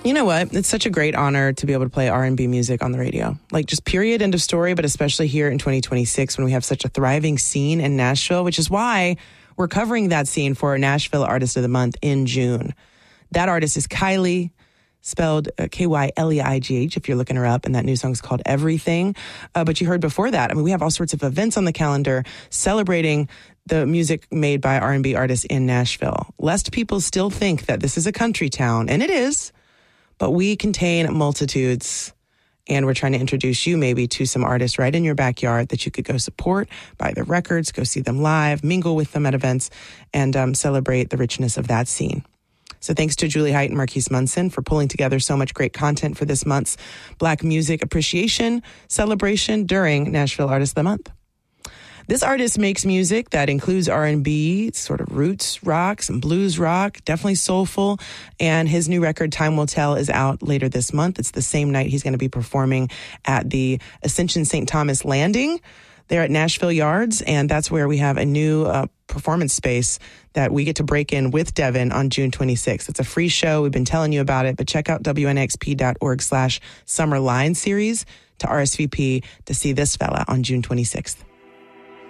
You know what? It's such a great honor to be able to play R&B music on the radio. Like, just period, end of story, but especially here in 2026 when we have such a thriving scene in Nashville, which is why we're covering that scene for Nashville Artist of the Month in June. That artist is Kylie, spelled Kyleigh if you're looking her up, and that new song is called Everything. But you heard before that, I mean, we have all sorts of events on the calendar celebrating the music made by R&B artists in Nashville. Lest people still think that this is a country town, and it is, but we contain multitudes, and we're trying to introduce you maybe to some artists right in your backyard that you could go support, buy their records, go see them live, mingle with them at events, and celebrate the richness of that scene. So thanks to Julie Height and Marquise Munson for pulling together so much great content for this month's Black Music Appreciation celebration during Nashville Artist of the Month. This artist makes music that includes R&B, sort of roots rock, some blues rock, definitely soulful. And his new record, Time Will Tell, is out later this month. It's the same night he's going to be performing at the Ascension St. Thomas Landing there at Nashville Yards. And that's where we have a new performance space that we get to break in with Devin on June 26th. It's a free show. We've been telling you about it, but check out WNXP.org/Summer Line Series to RSVP to see this fella on June 26th.